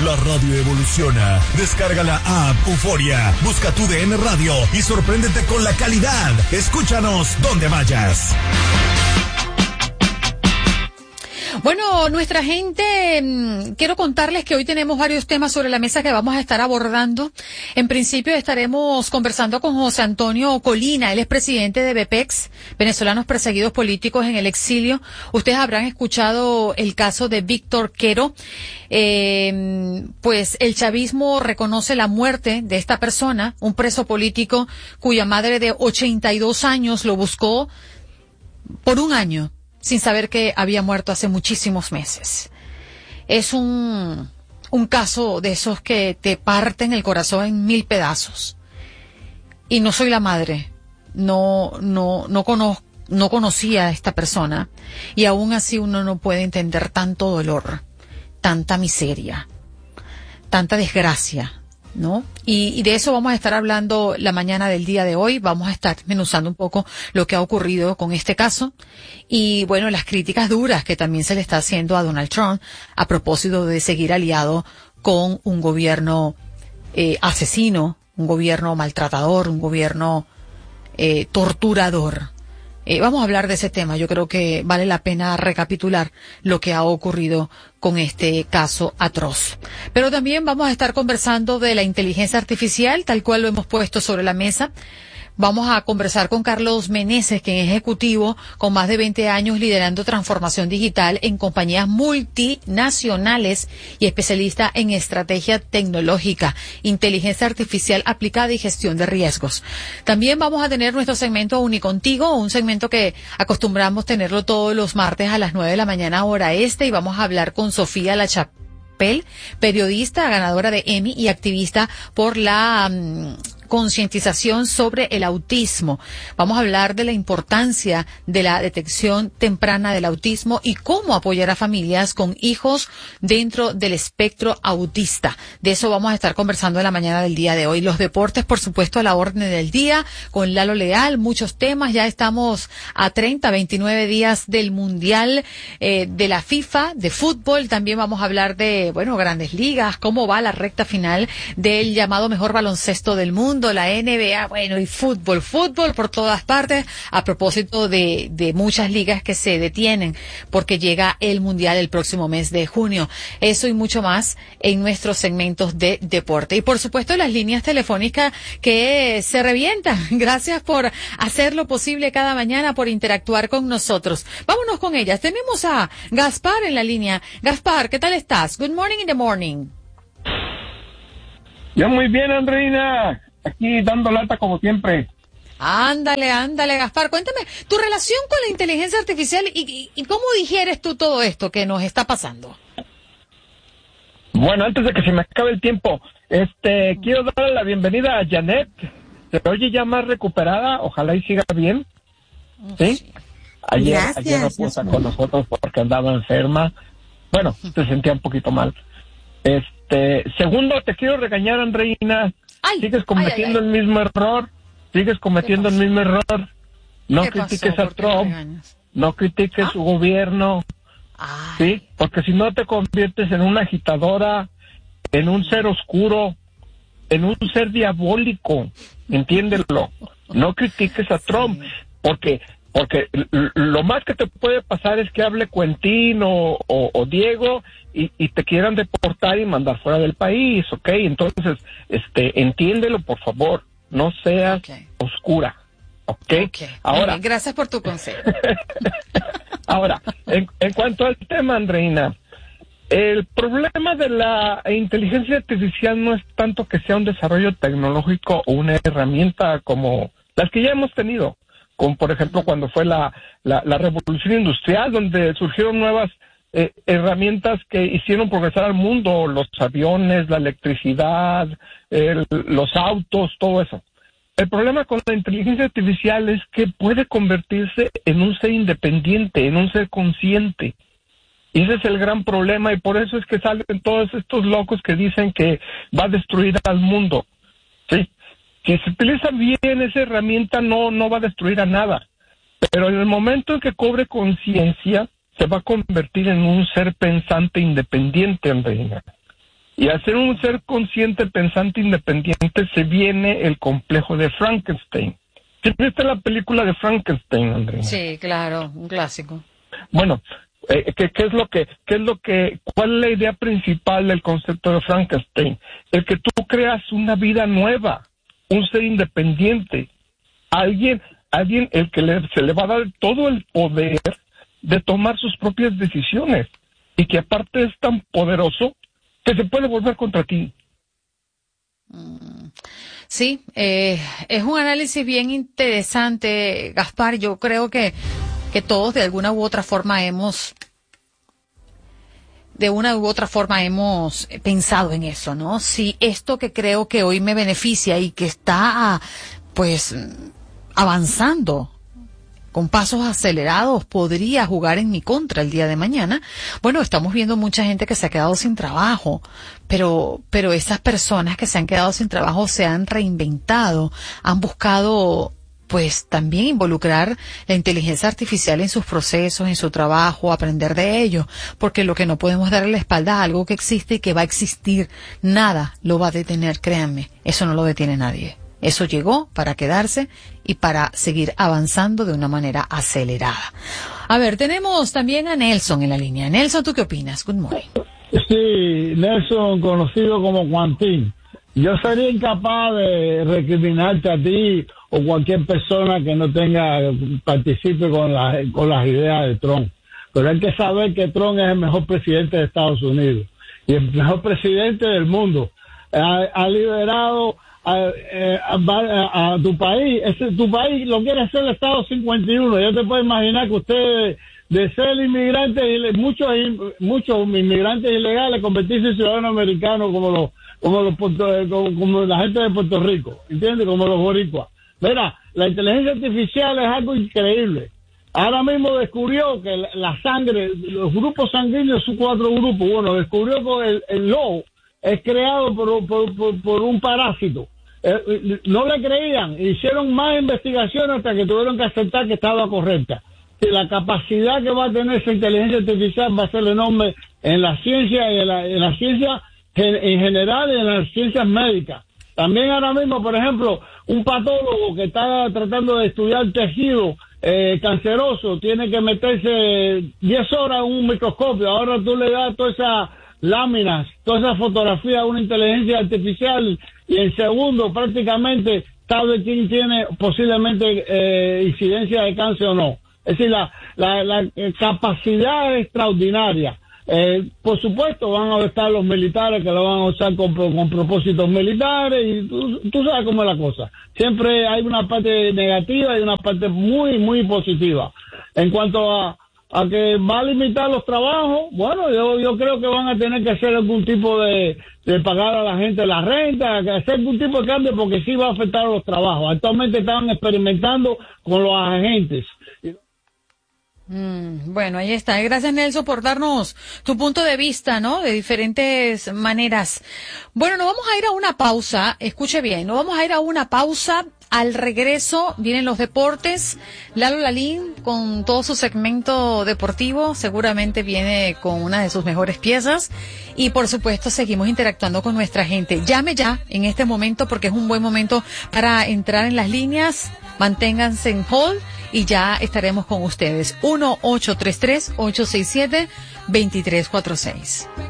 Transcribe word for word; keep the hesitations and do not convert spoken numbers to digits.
La radio evoluciona. Descarga la app Euforia, busca tu D N Radio y sorpréndete con la calidad. Escúchanos donde vayas. Bueno, nuestra gente, mmm, quiero contarles que hoy tenemos varios temas sobre la mesa que vamos a estar abordando. En principio estaremos conversando con José Antonio Colina, él es presidente de BPEX, Venezolanos Perseguidos Políticos en el Exilio. Ustedes habrán escuchado el caso de Víctor Quero. Eh, pues el chavismo reconoce la muerte de esta persona, un preso político cuya madre de ochenta y dos años lo buscó por un año, sin saber que había muerto hace muchísimos meses. Es un, un caso de esos que te parten el corazón en mil pedazos. Y no soy la madre, no, no, no conozco, no conocía a esta persona, y aún así uno no puede entender tanto dolor, tanta miseria, tanta desgracia, ¿no? Y, y de eso vamos a estar hablando la mañana del día de hoy. Vamos a estar menuzando un poco lo que ha ocurrido con este caso y, bueno, las críticas duras que también se le está haciendo a Donald Trump a propósito de seguir aliado con un gobierno eh, asesino, un gobierno maltratador, un gobierno eh, torturador. Eh, vamos a hablar de ese tema. Yo creo que vale la pena recapitular lo que ha ocurrido con este caso atroz. Pero también vamos a estar conversando de la inteligencia artificial, tal cual lo hemos puesto sobre la mesa. Vamos a conversar con Carlos Meneses, quien es ejecutivo con más de veinte años liderando transformación digital en compañías multinacionales y especialista en estrategia tecnológica, inteligencia artificial aplicada y gestión de riesgos. También vamos a tener nuestro segmento Unicontigo, un segmento que acostumbramos tenerlo todos los martes a las nueve de la mañana hora este, y vamos a hablar con Sofía Lachapelle, periodista, ganadora de Emmy y activista por la um, concientización sobre el autismo. Vamos a hablar de la importancia de la detección temprana del autismo y cómo apoyar a familias con hijos dentro del espectro autista. De eso vamos a estar conversando en la mañana del día de hoy. Los deportes, por supuesto, a la orden del día, con Lalo Leal, muchos temas. Ya estamos a treinta, veintinueve días del Mundial eh, de la FIFA, de fútbol. También vamos a hablar de, bueno, grandes ligas, cómo va la recta final del llamado mejor baloncesto del mundo, la N B A, bueno, y fútbol, fútbol por todas partes, a propósito de, de muchas ligas que se detienen porque llega el Mundial el próximo mes de junio. Eso y mucho más en nuestros segmentos de deporte. Y por supuesto las líneas telefónicas que se revientan. Gracias por hacer lo posible cada mañana, por interactuar con nosotros. Vámonos con ellas. Tenemos a Gaspar en la línea. Gaspar, ¿qué tal estás? Good morning in the morning. Yo muy bien, Andreina. Aquí dando lata como siempre. Ándale, ándale, Gaspar. Cuéntame tu relación con la inteligencia artificial y, y, y cómo digieres tú todo esto que nos está pasando. Bueno, antes de que se me acabe el tiempo, este, quiero darle la bienvenida a Janet. Se oye ya más recuperada, ojalá y siga bien. ¿Sí? Ayer, Gracias, ayer no pudo estar con nosotros porque andaba enferma. Bueno, se sentía un poquito mal. Este, segundo, te quiero regañar, Andreina. Ay, sigues cometiendo ay, ay, ay. el mismo error, sigues cometiendo el mismo error. No critiques a Trump, no critiques ¿Ah? su gobierno, Ay. ¿sí? Porque si no te conviertes en una agitadora, en un ser oscuro, en un ser diabólico, entiéndelo. No critiques a Trump, porque porque lo más que te puede pasar es que hable Quentin o, o, o Diego y, y te quieran deportar y mandar fuera del país, ¿ok? Entonces, este, entiéndelo, por favor, no seas okay. oscura, ¿ok? okay. Ahora, gracias por tu consejo. Ahora, en, en cuanto al tema, Andreina, el problema de la inteligencia artificial no es tanto que sea un desarrollo tecnológico o una herramienta como las que ya hemos tenido, como por ejemplo cuando fue la, la, la revolución industrial, donde surgieron nuevas eh, herramientas que hicieron progresar al mundo, los aviones, la electricidad, el, los autos, todo eso. El problema con la inteligencia artificial es que puede convertirse en un ser independiente, en un ser consciente. Y ese es el gran problema, y por eso es que salen todos estos locos que dicen que va a destruir al mundo, ¿sí? Si se utiliza bien esa herramienta, no, no va a destruir a nada. Pero en el momento en que cobre conciencia, se va a convertir en un ser pensante independiente, Andreina. Y al ser un ser consciente, pensante, independiente, se viene el complejo de Frankenstein. ¿Sí viste la película de Frankenstein, Andrea? Sí, claro, un clásico. Bueno, eh, ¿qué, qué es lo que, qué es lo que, cuál es la idea principal del concepto de Frankenstein? El que tú creas una vida nueva, un ser independiente, alguien, alguien el que le, se le va a dar todo el poder de tomar sus propias decisiones y que aparte es tan poderoso que se puede volver contra ti. Sí, eh, es un análisis bien interesante, Gaspar. Yo creo que, que todos de alguna u otra forma hemos, de una u otra forma hemos pensado en eso, ¿no? Si esto que creo que hoy me beneficia y que está, pues, avanzando con pasos acelerados podría jugar en mi contra el día de mañana. Bueno, estamos viendo mucha gente que se ha quedado sin trabajo, pero, pero esas personas que se han quedado sin trabajo se han reinventado, han buscado, pues, también involucrar la inteligencia artificial en sus procesos, en su trabajo, aprender de ello, porque lo que no podemos darle la espalda a algo que existe y que va a existir, nada lo va a detener, créanme, eso no lo detiene nadie. Eso llegó para quedarse y para seguir avanzando de una manera acelerada. A ver, tenemos también a Nelson en la línea. Nelson, ¿tú qué opinas? Good morning. Sí, Nelson, conocido como Juantín. Yo sería incapaz de recriminarte a ti o cualquier persona que no tenga, participe con, la, con las ideas de Trump. Pero hay que saber que Trump es el mejor presidente de Estados Unidos y el mejor presidente del mundo. Ha, ha liberado A, a, a, a tu país, ese, tu país lo quiere hacer el Estado cincuenta y uno. Ya te puedes imaginar que ustedes, de ser inmigrantes, muchos muchos inmigrantes ilegales, convertirse en ciudadanos americanos como los como los como, como la gente de Puerto Rico, ¿entiendes? Como los boricuas. Mira, la inteligencia artificial es algo increíble. Ahora mismo descubrió que la, la sangre, los grupos sanguíneos son cuatro grupos. Bueno, descubrió que el, el lobo es creado por, por, por, por un parásito. Eh, no le creían, hicieron más investigaciones hasta que tuvieron que aceptar que estaba correcta. Y la capacidad que va a tener esa inteligencia artificial va a ser enorme en la ciencia y en la, en la ciencia en general y en las ciencias médicas. También ahora mismo, por ejemplo, un patólogo que está tratando de estudiar tejido eh, canceroso tiene que meterse diez horas en un microscopio. Ahora tú le das toda esa láminas, toda esa fotografía a una inteligencia artificial y en segundo prácticamente sabe quién tiene posiblemente eh, incidencia de cáncer o no. Es decir, la, la, la capacidad es extraordinaria. Eh, por supuesto van a estar los militares que lo van a usar con, con propósitos militares y tú, tú sabes cómo es la cosa. Siempre hay una parte negativa y una parte muy, muy positiva. En cuanto a a que va a limitar los trabajos, bueno, yo yo creo que van a tener que hacer algún tipo de, de pagar a la gente la renta, hacer algún tipo de cambio porque sí va a afectar a los trabajos. Actualmente estaban experimentando con los agentes. Mm, bueno, ahí está. Gracias, Nelson, por darnos tu punto de vista, ¿no? De diferentes maneras. Bueno, nos vamos a ir a una pausa. Escuche bien, nos vamos a ir a una pausa. Al regreso vienen los deportes. Lalo Lalín con todo su segmento deportivo seguramente viene con una de sus mejores piezas y por supuesto seguimos interactuando con nuestra gente. Llame ya en este momento porque es un buen momento para entrar en las líneas. Manténganse en hold y ya estaremos con ustedes. uno ocho tres tres, ocho seis siete, dos tres cuatro seis.